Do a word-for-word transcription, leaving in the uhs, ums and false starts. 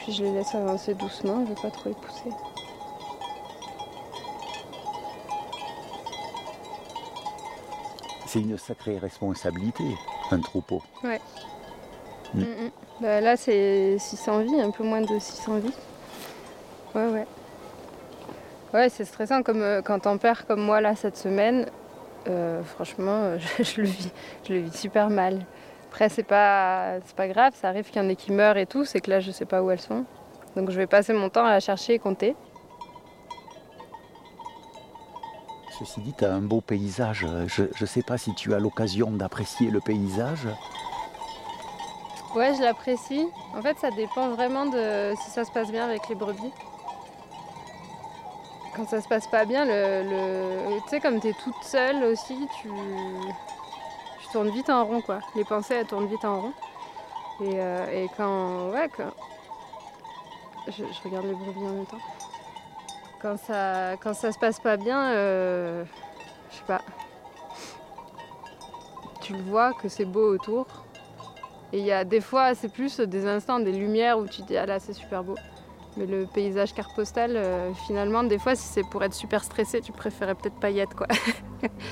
puis je les laisse avancer doucement, je ne vais pas trop les pousser. C'est une sacrée responsabilité, un troupeau. Ouais. Mm. Mm, mm. Bah, là, c'est six cents vies, un peu moins de six cents vies. Ouais, ouais. Ouais, c'est stressant comme euh, quand t'en perds comme moi là cette semaine. Euh, franchement, euh, je, je, le vis, je le vis super mal. Après, c'est pas, c'est pas grave, ça arrive qu'il y en ait qui meurent et tout, c'est que là, je sais pas où elles sont. Donc, je vais passer mon temps à la chercher et compter. Ceci dit, tu as un beau paysage. Je ne sais pas si tu as l'occasion d'apprécier le paysage. Ouais, je l'apprécie. En fait, ça dépend vraiment de si ça se passe bien avec les brebis. Quand ça se passe pas bien, le, le... tu sais, comme t'es toute seule aussi, tu... tu tournes vite en rond, quoi. Les pensées, elles tournent vite en rond. Et, euh, et quand... Ouais, quand... Je, je regarde les brebis en même temps. Quand ça, quand ça se passe pas bien, euh... je sais pas. Tu le vois que c'est beau autour. Et il y a des fois, c'est plus des instants, des lumières où tu te dis, ah là, c'est super beau. Mais le paysage carte postale, euh, finalement, des fois, si c'est pour être super stressé, tu préférais peut-être pas y être, quoi.